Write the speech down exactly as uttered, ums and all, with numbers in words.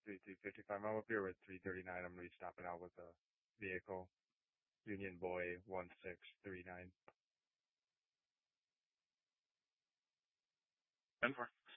three two five five. I'm up here with three thirty-nine. I'm going to be stopping out with a vehicle. Union Boy one six three nine. ten four.